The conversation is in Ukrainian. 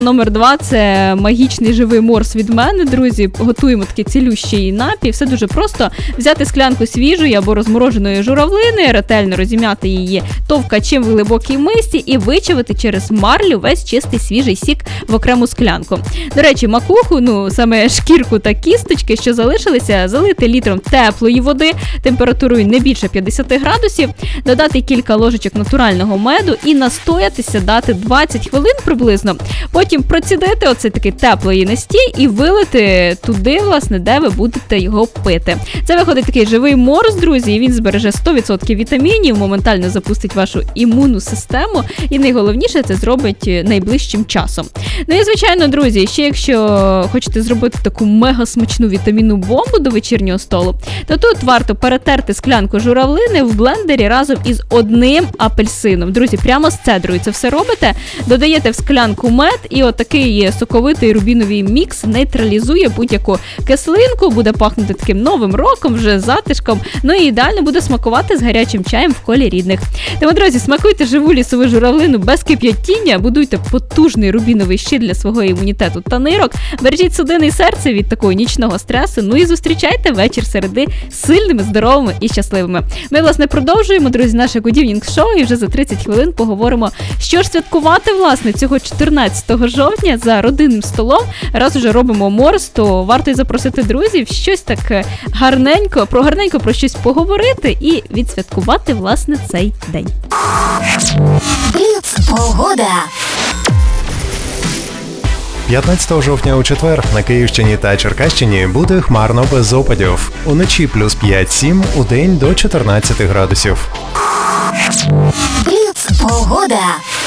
Номер 2 – це магічний живий морс від мене, друзі. Готуємо такий цілющий напій. Все дуже просто. Взяти склянку свіжої або розмороженої журавлини, ретельно розім'яти її товкачем в глибокій мисці і вичавити через марлю весь чистий свіжий сік в окрему склянку. До речі, макуху, саме шкірку та кісточки, що залишилися, залити літром теплої води температурою не більше 50 градусів, додати кілька ложечок натурального меду і настоятися дати 20 хвилин приблизно. Потім процідити оцей такий теплий настій і вилити туди, власне, де ви будете його пити. Це виходить такий живий морс, друзі, і він збереже 100% вітамінів, моментально запустить вашу імунну систему і найголовніше це зробить найближчим часом. Ну і звичайно, друзі, ще якщо хочете зробити таку мега смачну вітамінну бомбу до вечірнього столу, то тут варто перетерти склянку журавлини в блендері разом із одним апельсином. Друзі, прямо з цедрою це все робите, додаєте в склянку мед і отакий соковитий рубіновий мікс нейтралізує будь-яку кислинку, буде пахнути таким новим роком, вже затишком, ну і ідеально буде смакувати з гарячим чаєм в колі рідних. Тому, друзі, смакуйте живу лісову журавлину без кип'ятіння, будуйте потужний рубіновий щит для свого імунітету та нирок, бережіть судини і серце від такого нічного стресу, ну і зустрічайте вечір середи сильними, здоровими і щасливими. Ми, власне, продовжуємо, друзі, наше Good Evening Show і вже за 30 хвилин поговоримо, що ж святкувати, власне, цього 14 жовтня за родинним столом. Раз уже робимо морс, то варто й запросити друзів, щось так гарненько про щось поговорити і відсвяткувати, власне, цей день. Погода. 15 жовтня у четвер на Київщині та Черкащині буде хмарно без опадів. Уночі плюс 5-7, удень до 14 градусів. Погода.